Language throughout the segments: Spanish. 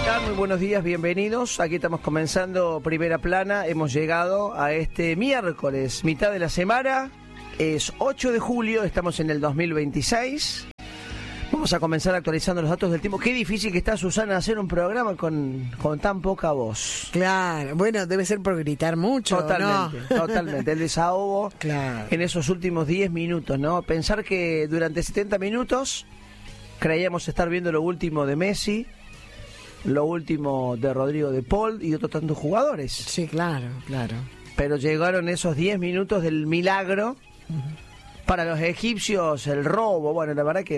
están? Muy buenos días, bienvenidos. Aquí estamos comenzando Primera Plana. Hemos llegado a este miércoles, mitad de la semana. Es 8 de julio, estamos en el 2026. Vamos a comenzar actualizando los datos del tiempo. Qué difícil que está, Susana, hacer un programa con tan poca voz. Claro, bueno, debe ser por gritar mucho, Totalmente, ¿no? Totalmente. El desahogo claro. En esos últimos 10 minutos, ¿no? Pensar que durante 70 minutos creíamos estar viendo lo último de Messi, lo último de Rodrigo de Paul y de otros tantos jugadores. Sí, claro. Pero llegaron esos 10 minutos del milagro. Para los egipcios, el robo, bueno, la verdad que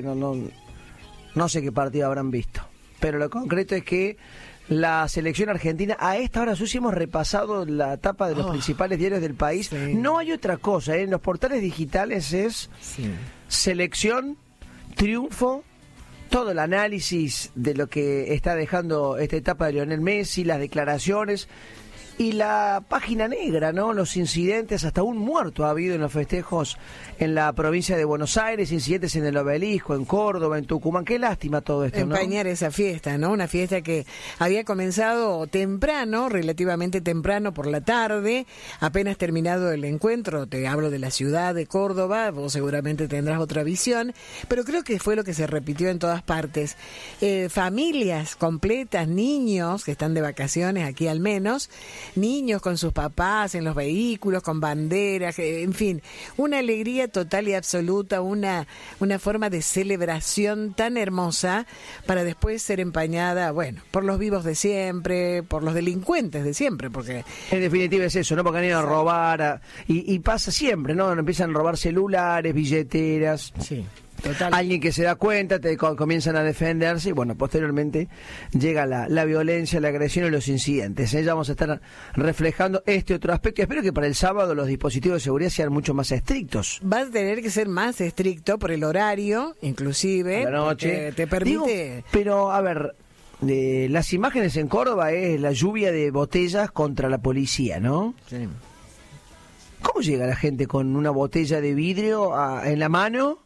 no sé qué partido habrán visto. Pero lo concreto es que la selección argentina, a esta hora, Susi, hemos repasado la tapa de los principales diarios del país. Sí. No hay otra cosa, en los portales digitales es selección, triunfo, todo el análisis de lo que está dejando esta etapa de Lionel Messi, las declaraciones y la página negra, ¿no? Los incidentes, hasta un muerto ha habido en los festejos en la provincia de Buenos Aires, incidentes en el Obelisco, en Córdoba, en Tucumán. Qué lástima todo esto, ¿no? Empañar esa fiesta, ¿no? Una fiesta que había comenzado temprano, relativamente temprano por la tarde, apenas terminado el encuentro. Te hablo de la ciudad de Córdoba, vos seguramente tendrás otra visión, pero creo que fue lo que se repitió en todas partes. Familias completas, niños que están de vacaciones aquí al menos, niños con sus papás en los vehículos, con banderas, en fin, una alegría total y absoluta, una forma de celebración tan hermosa para después ser empañada, bueno, por los vivos de siempre, por los delincuentes de siempre, porque... En definitiva es eso, ¿no? Porque han ido a robar, y pasa siempre, ¿no? Empiezan a robar celulares, billeteras... Sí. Total. Alguien que se da cuenta, comienzan a defenderse y bueno, posteriormente llega la violencia, la agresión y los incidentes. Ya vamos a estar reflejando este otro aspecto. Espero que para el sábado los dispositivos de seguridad sean mucho más estrictos. Va a tener que ser más estricto por el horario, inclusive. A la noche. Te permite... Digo, pero, a ver, las imágenes en Córdoba es la lluvia de botellas contra la policía, ¿no? Sí. ¿Cómo llega la gente con una botella de vidrio en la mano?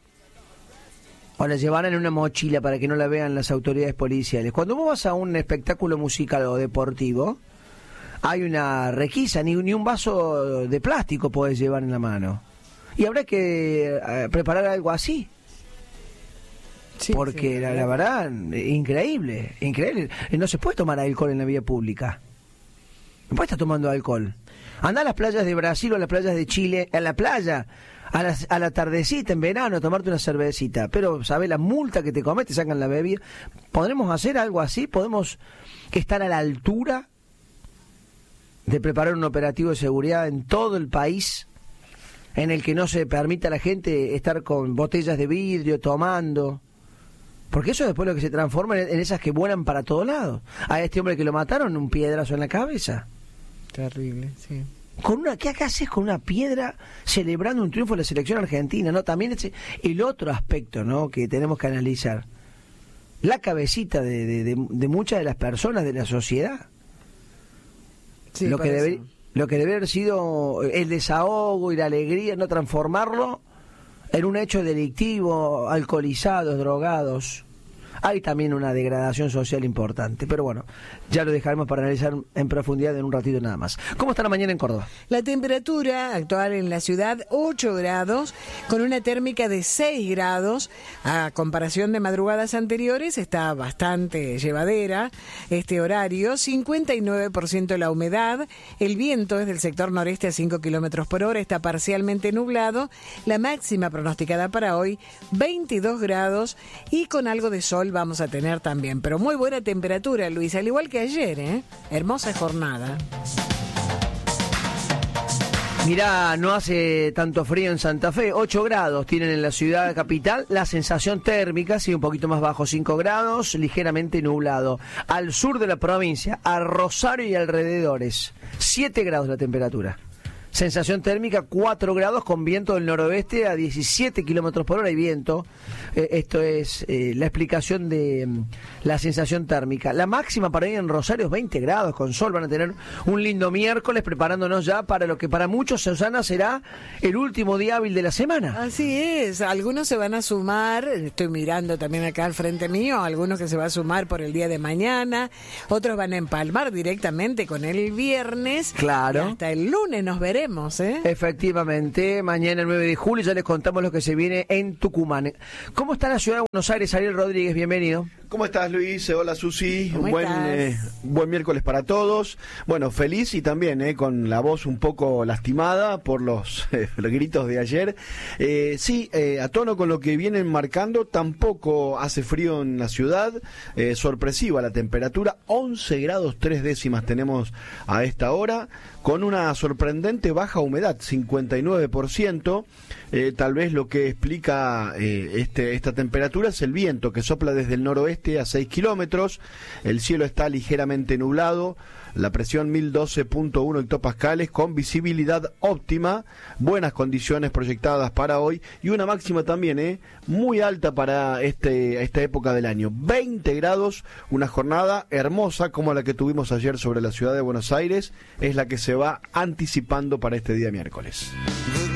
O la llevarán en una mochila para que no la vean las autoridades policiales. Cuando vos vas a un espectáculo musical o deportivo, hay una requisa, ni un vaso de plástico podés llevar en la mano. Y habrá que preparar algo así. Sí, porque sí, la verdad, increíble. No se puede tomar alcohol en la vía pública. No puedes estar tomando alcohol. Andá a las playas de Brasil o a las playas de Chile, a la playa, a la tardecita, en verano, a tomarte una cervecita. Pero, ¿sabes? La multa que te comes, te sacan la bebida. ¿Podremos hacer algo así? ¿Podemos estar a la altura de preparar un operativo de seguridad en todo el país en el que no se permita a la gente estar con botellas de vidrio, tomando? Porque eso es después lo que se transforma en esas que vuelan para todos lados. A este hombre que lo mataron, un piedrazo en la cabeza. Terrible, sí. ¿Qué acá haces con una piedra celebrando un triunfo de la selección argentina? ¿No? También el otro aspecto, ¿no?, que tenemos que analizar. La cabecita de muchas de las personas de la sociedad. Sí, lo que debe haber sido el desahogo y la alegría, no transformarlo en un hecho delictivo, alcoholizados, drogados. Hay también una degradación social importante, pero bueno, ya lo dejaremos para analizar en profundidad en un ratito nada más. ¿Cómo está la mañana en Córdoba? La temperatura actual en la ciudad, 8 grados, con una térmica de 6 grados. A comparación de madrugadas anteriores, está bastante llevadera este horario. 59% la humedad. El viento es del sector noreste a 5 kilómetros por hora. Está parcialmente nublado. La máxima pronosticada para hoy, 22 grados. Y con algo de sol vamos a tener también. Pero muy buena temperatura, Luis, al igual que ayer, ¿eh? Hermosa jornada. Mirá, no hace tanto frío en Santa Fe, 8 grados tienen en la ciudad capital, la sensación térmica sigue un poquito más bajo, 5 grados, ligeramente nublado. Al sur de la provincia, a Rosario y alrededores, 7 grados la temperatura. Sensación térmica 4 grados con viento del noroeste a 17 kilómetros por hora y viento. Esto es la explicación de la sensación térmica. La máxima para ir en Rosario es 20 grados con sol. Van a tener un lindo miércoles preparándonos ya para lo que para muchos, Susana, será el último día hábil de la semana. Así es, algunos se van a sumar, estoy mirando también acá al frente mío, algunos que se van a sumar por el día de mañana, otros van a empalmar directamente con el viernes. Claro. Y hasta el lunes nos veremos. Efectivamente, mañana el 9 de julio ya les contamos lo que se viene en Tucumán. ¿Cómo está la ciudad de Buenos Aires? Ariel Rodríguez, bienvenido. ¿Cómo estás, Luis? Hola, Susi. ¿Cómo Buen miércoles para todos. Bueno, feliz y también con la voz un poco lastimada por los gritos de ayer. A tono con lo que vienen marcando, tampoco hace frío en la ciudad. Sorpresiva la temperatura, 11 grados 3 décimas tenemos a esta hora, con una sorprendente baja humedad, 59%. Tal vez lo que explica esta temperatura es el viento que sopla desde el noroeste a 6 kilómetros, el cielo está ligeramente nublado, la presión 1012.1 hectopascales con visibilidad óptima, buenas condiciones proyectadas para hoy y una máxima también muy alta para esta época del año, 20 grados, una jornada hermosa como la que tuvimos ayer sobre la ciudad de Buenos Aires, es la que se va anticipando para este día miércoles.